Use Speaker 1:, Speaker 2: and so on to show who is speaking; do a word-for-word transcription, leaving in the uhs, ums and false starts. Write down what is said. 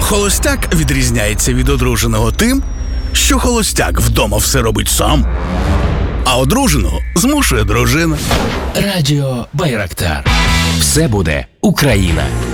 Speaker 1: Холостяк відрізняється від одруженого тим, що холостяк вдома все робить сам, а одруженого змушує дружина.
Speaker 2: Радіо Байрактар. Все буде Україна.